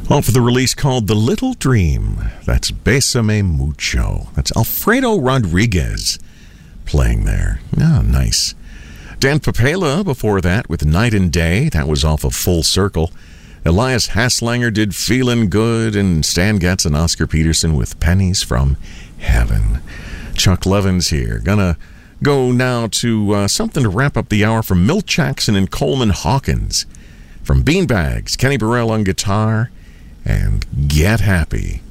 Off of the release called The Little Dream. That's Bésame Mucho. That's Alfredo Rodriguez playing there. Oh, nice. Dan Papela before that with Night and Day. That was off of Full Circle. Elias Haslanger did Feelin' Good, and Stan Getz and Oscar Peterson with Pennies from Heaven. Chuck Levins here. Gonna go now to something to wrap up the hour from Milt Jackson and Coleman Hawkins. From Beanbags, Kenny Burrell on guitar, and Get Happy.